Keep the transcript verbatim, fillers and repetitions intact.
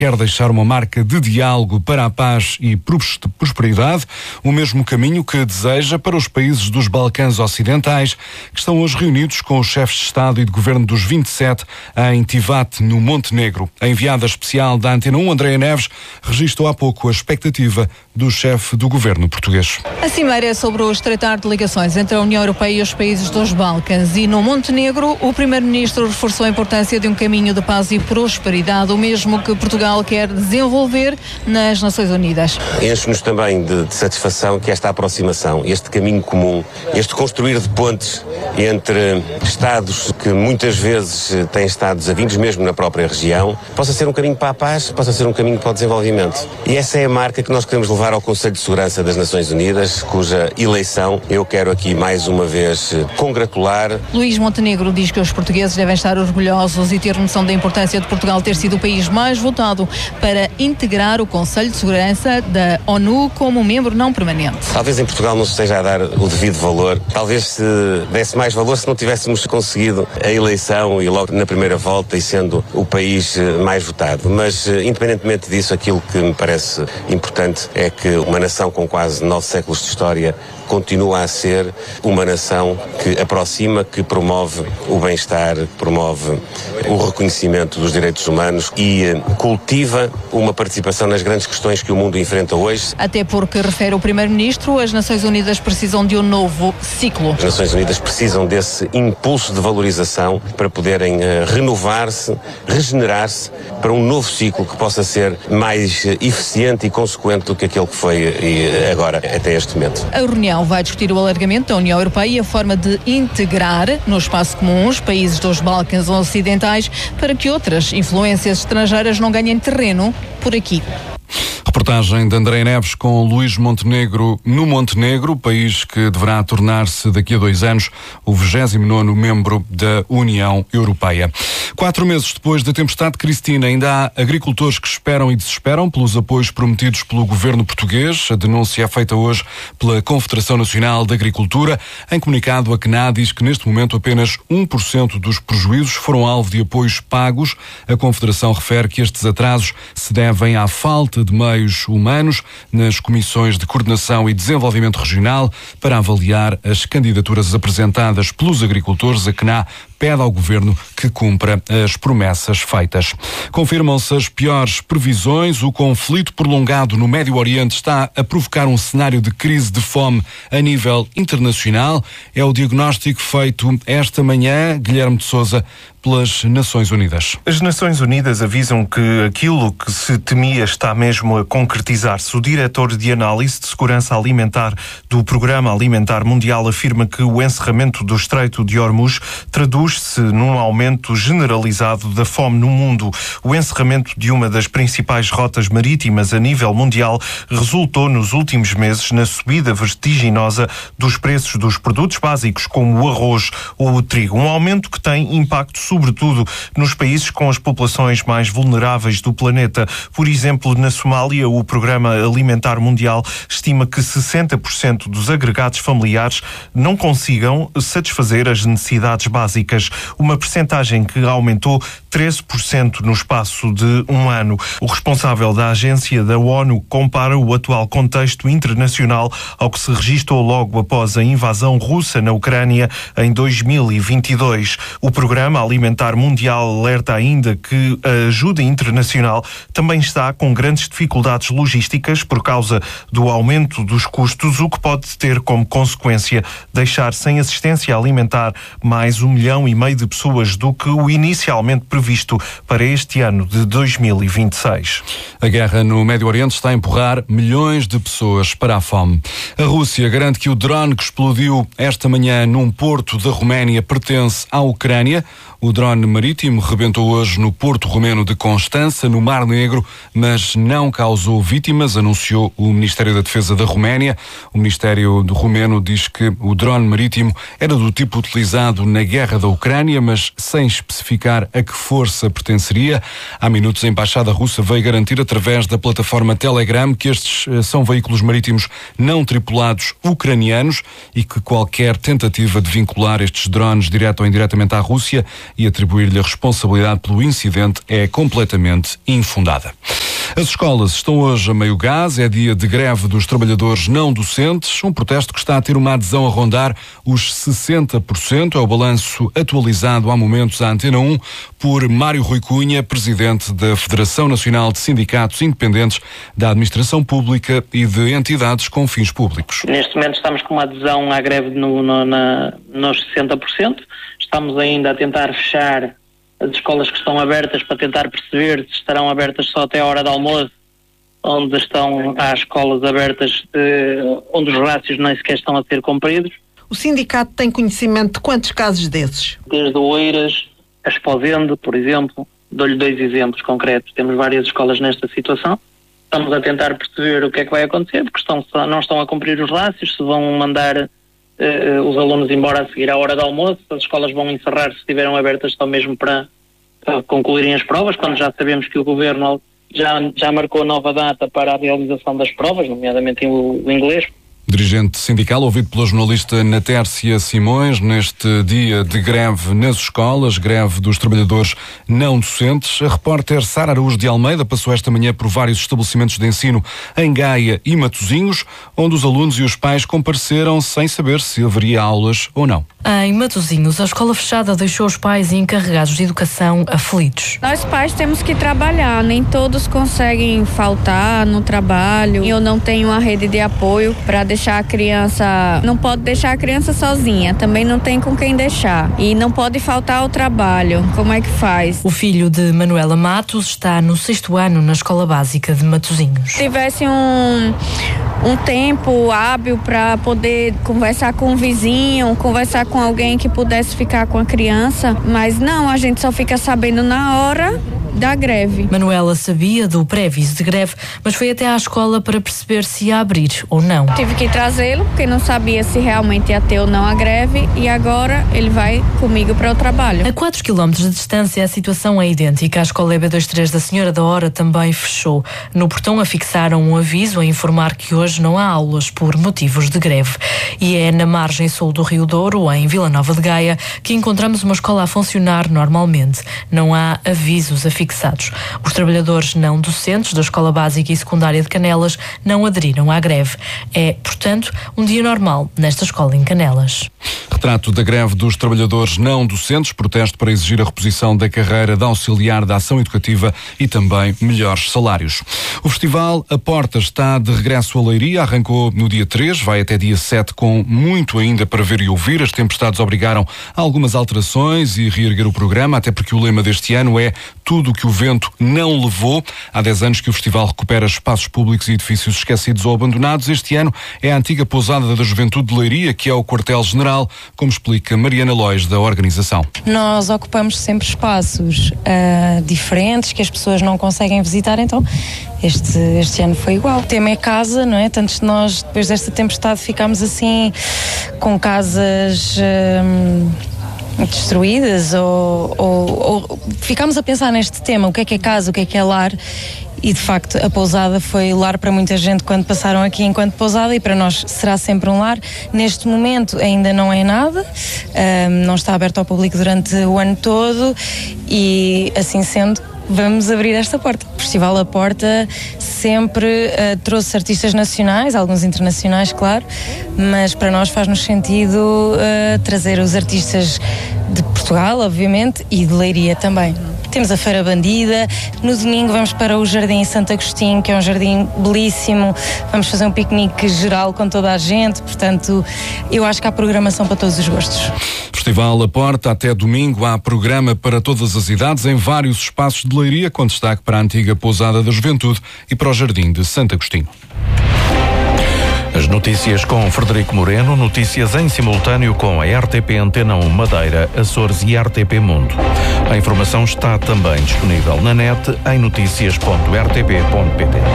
quer deixar uma marca de diálogo para a paz e prosperidade, o mesmo caminho que deseja para os países dos Balcãs Ocidentais, que estão hoje reunidos com os chefes de Estado e de Governo dos vinte e sete em Tivat, no Montenegro. A enviada especial da Antena um, Andréia Neves, registrou há pouco a expectativa do chefe do governo português. A cimeira é sobre o estreitar de ligações entre a União Europeia e os países dos Balcãs, e no Montenegro o primeiro-ministro reforçou a importância de um caminho de paz e prosperidade, o mesmo que Portugal quer desenvolver nas Nações Unidas. Enche-nos também de, de satisfação que esta aproximação, este caminho comum, este construir de pontes entre Estados que muitas vezes têm estado desavindos mesmo na própria região, possa ser um caminho para a paz, possa ser um caminho para o desenvolvimento. E essa é a marca que nós queremos levar ao Conselho de Segurança das Nações Unidas, cuja eleição eu quero aqui mais uma vez congratular. Luís Montenegro diz que os portugueses devem estar orgulhosos e ter noção da importância de Portugal ter sido o país mais votado para integrar o Conselho de Segurança da ONU como membro não permanente. Talvez em Portugal não se esteja a dar o devido valor, talvez se desse mais valor se não tivéssemos conseguido a eleição e logo na primeira volta e sendo o país mais votado, mas independentemente disso, aquilo que me parece importante é que uma nação com quase nove séculos de história continua a ser uma nação que aproxima, que promove o bem-estar, que promove o reconhecimento dos direitos humanos e cultiva uma participação nas grandes questões que o mundo enfrenta hoje. Até porque, refere o Primeiro-Ministro, as Nações Unidas precisam de um novo ciclo. As Nações Unidas precisam desse impulso de valorização para poderem uh, renovar-se, regenerar-se para um novo ciclo que possa ser mais uh, eficiente e consequente do que aquele que foi uh, agora, até este momento. A reunião vai discutir o alargamento da União Europeia e a forma de integrar no espaço comum os países dos Balcãs Ocidentais para que outras influências estrangeiras não ganhem terreno por aqui. Reportagem de Andréia Neves com Luís Montenegro no Montenegro, país que deverá tornar-se daqui a dois anos o vigésimo nono membro da União Europeia. Quatro meses depois da tempestade Cristina, ainda há agricultores que esperam e desesperam pelos apoios prometidos pelo governo português. A denúncia é feita hoje pela Confederação Nacional de Agricultura. Em comunicado, a C N A diz que neste momento apenas um por cento dos prejuízos foram alvo de apoios pagos. A Confederação refere que estes atrasos se devem à falta de meios humanos nas comissões de coordenação e desenvolvimento regional para avaliar as candidaturas apresentadas pelos agricultores. A C N A pede ao governo que cumpra as promessas feitas. Confirmam-se as piores previsões. O conflito prolongado no Médio Oriente está a provocar um cenário de crise de fome a nível internacional. É o diagnóstico feito esta manhã, Guilherme de Sousa, pelas Nações Unidas. As Nações Unidas avisam que aquilo que se temia está mesmo a concretizar-se. O diretor de análise de segurança alimentar do Programa Alimentar Mundial afirma que o encerramento do Estreito de Hormuz traduz-se num aumento generalizado da fome no mundo. O encerramento de uma das principais rotas marítimas a nível mundial resultou nos últimos meses na subida vertiginosa dos preços dos produtos básicos como o arroz ou o trigo. Um aumento que tem impacto sobretudo nos países com as populações mais vulneráveis do planeta. Por exemplo, na Somália, o Programa Alimentar Mundial estima que sessenta por cento dos agregados familiares não consigam satisfazer as necessidades básicas, uma percentagem que aumentou treze por cento no espaço de um ano. O responsável da agência da ONU compara o atual contexto internacional ao que se registrou logo após a invasão russa na Ucrânia em dois mil e vinte e dois. O Programa Alimentar Mundial alerta ainda que a ajuda internacional também está com grandes dificuldades logísticas por causa do aumento dos custos, o que pode ter como consequência deixar sem assistência alimentar mais um milhão e meio de pessoas do que o inicialmente previsto para este ano de dois mil e vinte e seis. A guerra no Médio Oriente está a empurrar milhões de pessoas para a fome. A Rússia garante que o drone que explodiu esta manhã num porto da Roménia pertence à Ucrânia. O drone marítimo rebentou hoje no porto romeno de Constança, no Mar Negro, mas não causou vítimas, anunciou o Ministério da Defesa da Roménia. O Ministério do Romeno diz que o drone marítimo era do tipo utilizado na guerra da Ucrânia, mas sem especificar a que força pertenceria. Há minutos a Embaixada Russa veio garantir através da plataforma Telegram que estes são veículos marítimos não tripulados ucranianos e que qualquer tentativa de vincular estes drones direto ou indiretamente à Rússia e atribuir-lhe a responsabilidade pelo incidente é completamente infundada. As escolas estão hoje a meio gás, é dia de greve dos trabalhadores não docentes, um protesto que está a ter uma adesão a rondar os sessenta por cento, é o balanço atualizado há momentos à Antena um por Mário Rui Cunha, presidente da Federação Nacional de Sindicatos Independentes da Administração Pública e de entidades com fins públicos. Neste momento estamos com uma adesão à greve no, no, na, nos sessenta por cento, estamos ainda a tentar fechar as escolas que estão abertas para tentar perceber se estarão abertas só até a hora do almoço, onde estão há escolas abertas de, onde os rácios nem sequer estão a ser cumpridos. O sindicato tem conhecimento de quantos casos desses? Desde Oeiras, a Esposende, por exemplo, dou-lhe dois exemplos concretos. Temos várias escolas nesta situação. Estamos a tentar perceber o que é que vai acontecer, porque estão, não estão a cumprir os rácios, se vão mandar Uh, os alunos embora a seguir à hora do almoço, as escolas vão encerrar se estiveram abertas só mesmo para, para concluírem as provas, quando já sabemos que o Governo já, já marcou nova data para a realização das provas, nomeadamente o, o inglês. Dirigente sindical, ouvido pela jornalista Natércia Simões, neste dia de greve nas escolas, greve dos trabalhadores não docentes. A repórter Sara Araújo de Almeida passou esta manhã por vários estabelecimentos de ensino em Gaia e Matosinhos, onde os alunos e os pais compareceram sem saber se haveria aulas ou não. Em Matosinhos, a escola fechada deixou os pais e encarregados de educação aflitos. Nós pais temos que trabalhar, nem todos conseguem faltar no trabalho. Eu não tenho uma rede de apoio para deixar a criança, não pode deixar a criança sozinha, também não tem com quem deixar. E não pode faltar ao trabalho. Como é que faz? O filho de Manuela Matos está no sexto ano na escola básica de Matosinhos. Se tivesse um, um tempo hábil para poder conversar com o vizinho, conversar com alguém que pudesse ficar com a criança, mas não, a gente só fica sabendo na hora da greve. Manuela sabia do pré-aviso de greve, mas foi até à escola para perceber se ia abrir ou não. Tive que trazê-lo, porque não sabia se realmente ia ter ou não a greve, e agora ele vai comigo para o trabalho. A quatro quilómetros de distância a situação é idêntica. A escola E B vinte e três da Senhora da Hora também fechou. No portão afixaram um aviso a informar que hoje não há aulas por motivos de greve. E é na margem sul do Rio Douro, em Vila Nova de Gaia, que encontramos uma escola a funcionar normalmente. Não há avisos afixados. Fixados. Os trabalhadores não docentes da Escola Básica e Secundária de Canelas não aderiram à greve. É, portanto, um dia normal nesta escola em Canelas. Retrato da greve dos trabalhadores não docentes, protesto para exigir a reposição da carreira de auxiliar da ação educativa e também melhores salários. O festival A Porta está de regresso a Leiria, arrancou no dia três, vai até dia sete com muito ainda para ver e ouvir. As tempestades obrigaram a algumas alterações e reerguer o programa, até porque o lema deste ano é tudo o que o vento não levou. Há dez anos que o festival recupera espaços públicos e edifícios esquecidos ou abandonados. Este ano é a antiga Pousada da Juventude de Leiria, que é o quartel-general, como explica Mariana Lois, da organização. Nós ocupamos sempre espaços uh, diferentes que as pessoas não conseguem visitar, então este, este ano foi igual. O tema é casa, não é? Tantos de nós, depois desta tempestade, ficámos assim com casas Uh, destruídas ou, ou, ou ficámos a pensar neste tema, o que é que é casa, o que é que é lar, e de facto a pousada foi lar para muita gente quando passaram aqui enquanto pousada, e para nós será sempre um lar. Neste momento ainda não é nada, um, não está aberto ao público durante o ano todo, e assim sendo vamos abrir esta porta. O Festival A Porta sempre uh, trouxe artistas nacionais, alguns internacionais, claro, mas para nós faz-nos sentido uh, trazer os artistas de Portugal, obviamente, e de Leiria também. Temos a Feira Bandida, no domingo vamos para o Jardim Santo Agostinho, que é um jardim belíssimo, vamos fazer um piquenique geral com toda a gente, portanto, eu acho que há programação para todos os gostos. Festival A Porta, até domingo há programa para todas as idades em vários espaços de Leiria, com destaque para a antiga Pousada da Juventude e para o Jardim de Santo Agostinho. As notícias com Frederico Moreno, notícias em simultâneo com a R T P Antena um Madeira, Açores e R T P Mundo. A informação está também disponível na net em noticias ponto r t p ponto p t.